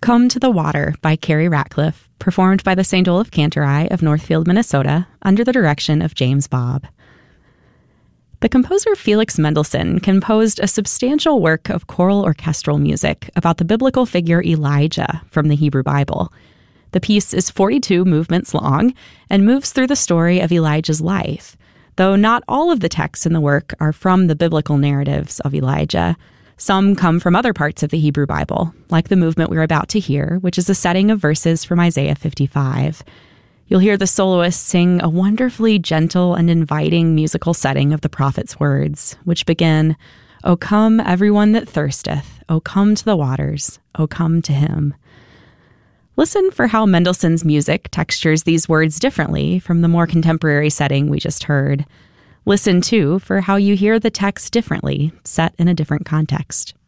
Come to the Water by Carrie Ratcliffe, performed by the St. Olaf Cantori of Northfield, Minnesota, under the direction of James Bobb. The composer Felix Mendelssohn composed a substantial work of choral orchestral music about the biblical figure Elijah from the Hebrew Bible. The piece is 42 movements long and moves through the story of Elijah's life, though not all of the texts in the work are from the biblical narratives of Elijah. Some come from other parts of the Hebrew Bible, like the movement we're about to hear, which is a setting of verses from Isaiah 55. You'll hear the soloist sing a wonderfully gentle and inviting musical setting of the prophet's words, which begin, "O come, everyone that thirsteth, O come to the waters, O come to him." Listen for how Mendelssohn's music textures these words differently from the more contemporary setting we just heard. Listen, too, for how you hear the text differently, set in a different context.